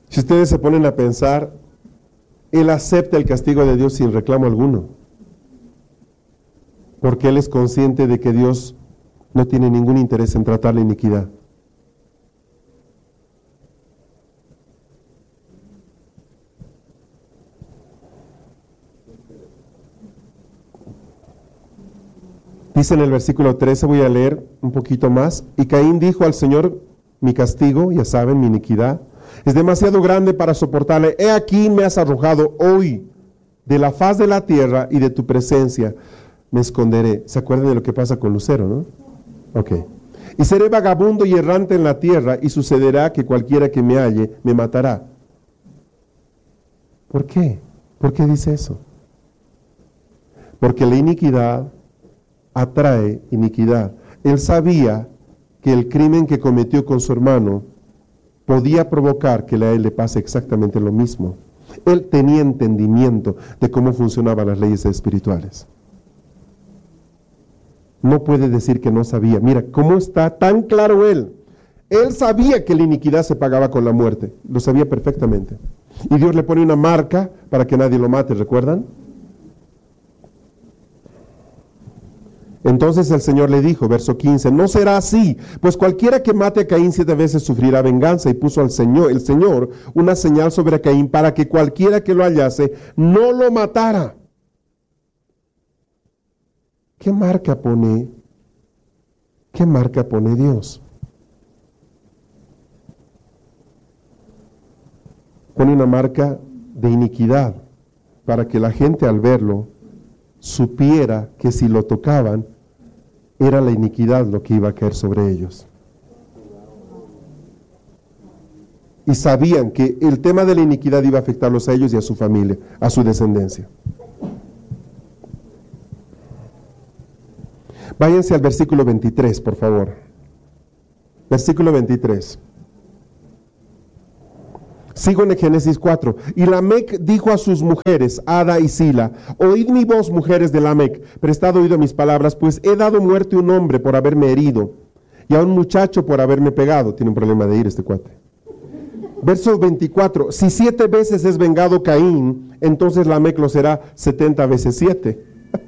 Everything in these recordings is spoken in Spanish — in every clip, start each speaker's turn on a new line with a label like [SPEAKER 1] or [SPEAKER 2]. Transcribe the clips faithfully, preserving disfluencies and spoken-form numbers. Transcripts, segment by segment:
[SPEAKER 1] Si ustedes se ponen a pensar, Él acepta el castigo de Dios sin reclamo alguno, porque Él es consciente de que Dios no tiene ningún interés en tratar la iniquidad. Dice en el versículo trece, voy a leer un poquito más, y Caín dijo al Señor, mi castigo, ya saben, mi iniquidad, es demasiado grande para soportarle. He aquí me has arrojado hoy de la faz de la tierra y de tu presencia me esconderé. ¿Se acuerdan de lo que pasa con Lucero, no? Ok. Y seré vagabundo y errante en la tierra, y sucederá que cualquiera que me halle me matará. ¿Por qué? ¿Por qué dice eso? Porque la iniquidad atrae iniquidad. Él sabía que el crimen que cometió con su hermano podía provocar que a él le pase exactamente lo mismo. Él tenía entendimiento de cómo funcionaban las leyes espirituales. No puede decir que no sabía. Mira, cómo está tan claro él. Él sabía que la iniquidad se pagaba con la muerte. Lo sabía perfectamente. Y Dios le pone una marca para que nadie lo mate, ¿recuerdan? Entonces el Señor le dijo, verso quince, no será así, pues cualquiera que mate a Caín siete veces sufrirá venganza. Y puso al Señor, el Señor una señal sobre Caín para que cualquiera que lo hallase no lo matara. ¿Qué marca pone? ¿Qué marca pone Dios? Pone una marca de iniquidad para que la gente al verlo supiera que si lo tocaban, era la iniquidad lo que iba a caer sobre ellos. Y sabían que el tema de la iniquidad iba a afectarlos a ellos y a su familia, a su descendencia. Váyanse al versículo veintitrés, por favor. Versículo veintitrés. Sigo en el Génesis cuatro. Y Lamec dijo a sus mujeres, Ada y Sila, oíd mi voz, mujeres de Lamec, prestad oído a mis palabras, pues he dado muerte a un hombre por haberme herido, y a un muchacho por haberme pegado. Tiene un problema de ir este cuate. Verso veinticuatro. Si siete veces es vengado Caín, entonces Lamec lo será setenta veces siete.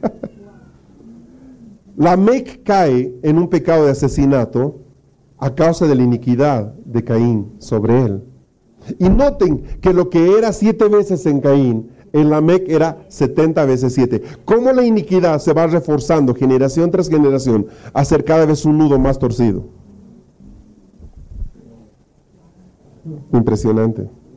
[SPEAKER 1] Lamec cae en un pecado de asesinato a causa de la iniquidad de Caín sobre él. Y noten que lo que era siete veces en Caín, en Lamec era setenta veces siete. Cómo la iniquidad se va reforzando generación tras generación a ser cada vez un nudo más torcido. Impresionante.